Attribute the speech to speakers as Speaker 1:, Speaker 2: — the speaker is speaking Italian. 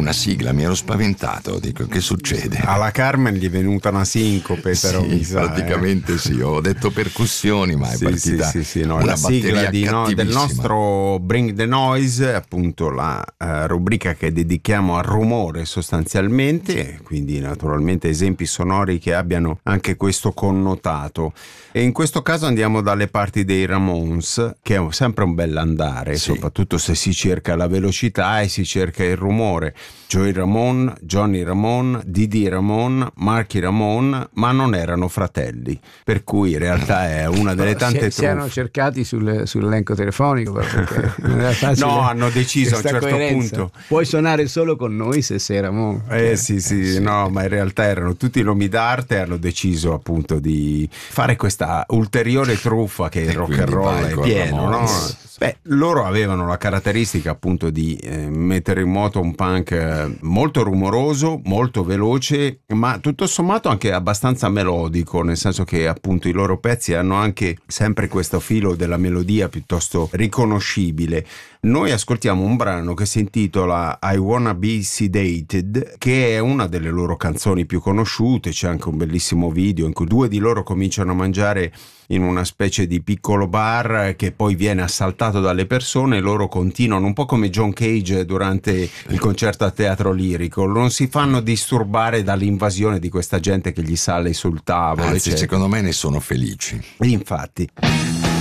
Speaker 1: una sigla, mi ero spaventato, dico che succede?
Speaker 2: Alla Carmen gli è venuta una sincope, però
Speaker 1: sì,
Speaker 2: mi sa,
Speaker 1: praticamente sì, ho detto percussioni, ma è partita
Speaker 2: no,
Speaker 1: una
Speaker 2: la sigla del
Speaker 1: cattivissima.
Speaker 2: nostro Bring the Noise, appunto la rubrica che dedichiamo al rumore sostanzialmente, quindi naturalmente esempi sonori che abbiano anche questo connotato. E in questo caso andiamo dalle parti dei Ramones, che è sempre un bell'andare,
Speaker 1: Sì.
Speaker 2: soprattutto se si cerca la velocità e si cerca il rumore. Joey Ramone, Johnny Ramone, Didi Ramone, Marky Ramone, ma non erano fratelli, per cui in realtà è una delle tante
Speaker 3: si erano cercati sull'elenco telefonico, perché non era facile.
Speaker 2: No, hanno deciso a un certo
Speaker 3: coerenza.
Speaker 2: punto.
Speaker 3: Puoi suonare solo con noi se sei Ramone.
Speaker 2: Sì, no, ma in realtà erano tutti nomi d'arte e hanno deciso appunto di fare questa ulteriore truffa che il rock and roll è pieno, no? Beh, loro avevano la caratteristica appunto di mettere in moto un punk molto rumoroso, molto veloce, ma tutto sommato anche abbastanza melodico, nel senso che appunto i loro pezzi hanno anche sempre questo filo della melodia piuttosto riconoscibile. Noi ascoltiamo un brano che si intitola I Wanna Be Sedated, che è una delle loro canzoni più conosciute. C'è anche un bellissimo video in cui due di loro cominciano a mangiare in una specie di piccolo bar che poi viene assaltato dalle persone e loro continuano, un po' come John Cage durante il concerto a Teatro Lirico, non si fanno disturbare dall'invasione di questa gente che gli sale sul tavolo.
Speaker 1: Anzi, secondo me ne sono felici.
Speaker 2: Infatti.